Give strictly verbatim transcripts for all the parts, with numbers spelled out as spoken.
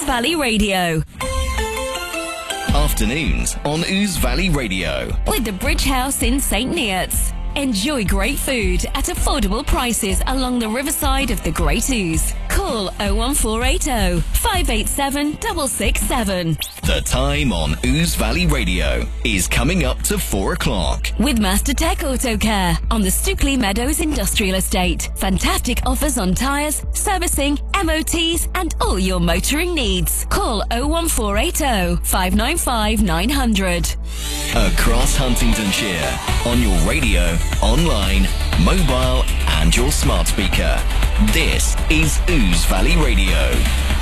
Valley Radio. Afternoons on Ouse Valley Radio. With the Bridge House in Saint Neots. Enjoy great food at affordable prices along the riverside of the Great Ouse. Call oh one four eight oh, five eight seven, six six seven. The time on Ouse Valley Radio is coming up to four o'clock. With Master Tech Auto Care on the Stookley Meadows Industrial Estate. Fantastic offers on tyres, servicing, M O Ts and all your motoring needs. Call oh one four eight oh, five nine five, nine hundred. Across Huntingdonshire, on your radio, online, mobile and your smart speaker. This is Ouse Valley Radio.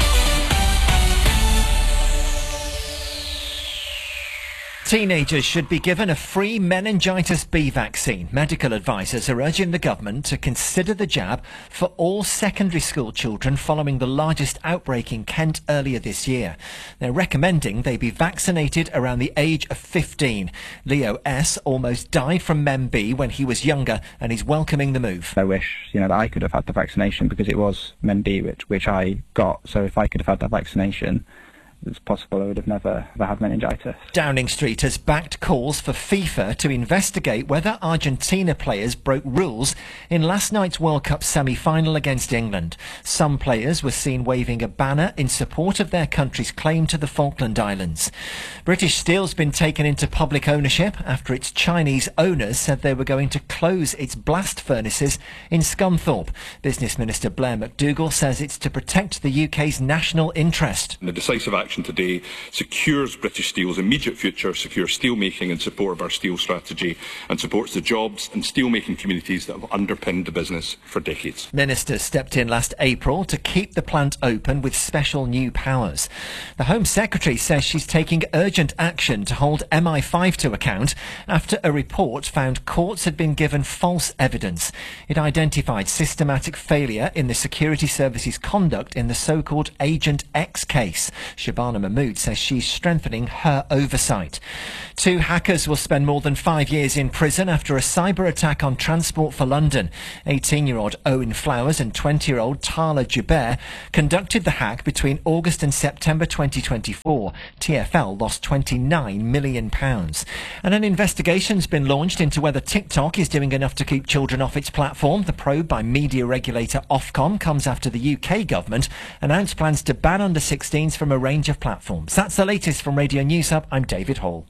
Teenagers should be given a free meningitis B vaccine. Medical advisors are urging the government to consider the jab for all secondary school children following the largest outbreak in Kent earlier this year. They're recommending they be vaccinated around the age of fifteen. Leo S. almost died from Men B when he was younger and is welcoming the move. I wish, you know, that I could have had the vaccination because it was Men B which, which I got. So if I could have had that vaccination, it's possible I would have never ever had meningitis. Downing Street has backed calls for FIFA to investigate whether Argentina players broke rules in last night's World Cup semi-final against England. Some players were seen waving a banner in support of their country's claim to the Falkland Islands. British Steel's been taken into public ownership after its Chinese owners said they were going to close its blast furnaces in Scunthorpe. Business Minister Blair McDougall says it's to protect the U K's national interest. The decisive action today secures British Steel's immediate future, secures steelmaking in support of our steel strategy and supports the jobs and steelmaking communities that have underpinned the business for decades. Ministers stepped in last April to keep the plant open with special new powers. The Home Secretary says she's taking urgent action to hold M I five to account after a report found courts had been given false evidence. It identified systematic failure in the security service's conduct in the so-called Agent X case. Shabana Mahmood says she's strengthening her oversight. Two hackers will spend more than five years in prison after a cyber attack on Transport for London. eighteen-year-old Owen Flowers and twenty-year-old Tala Jubair conducted the hack between August and September twenty twenty-four. T F L lost twenty-nine million pounds. And an investigation's been launched into whether TikTok is doing enough to keep children off its platform. The probe by media regulator Ofcom comes after the U K government announced plans to ban under sixteens from a range of platforms. That's the latest from Radio News Hub. I'm David Hall.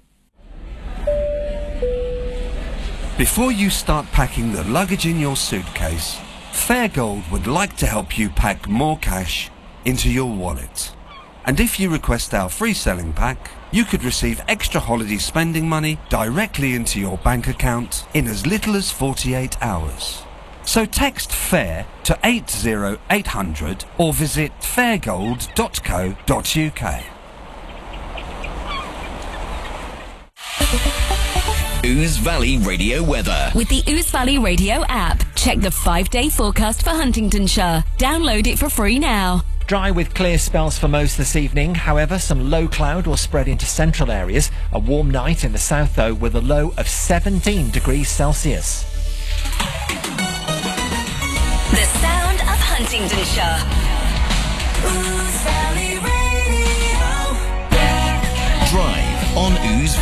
Before you start packing the luggage in your suitcase, Fairgold would like to help you pack more cash into your wallet. And if you request our free selling pack, you could receive extra holiday spending money directly into your bank account in as little as forty-eight hours. So text FAIR to eight zero eight hundred or visit fairgold dot co dot U K. Ouse Valley Radio weather. With the Ouse Valley Radio app, check the five-day forecast for Huntingdonshire. Download it for free now. Dry with clear spells for most this evening. However, some low cloud will spread into central areas. A warm night in the south, though, with a low of seventeen degrees Celsius. The sound of Huntingdonshire. Ouse Valley Radio.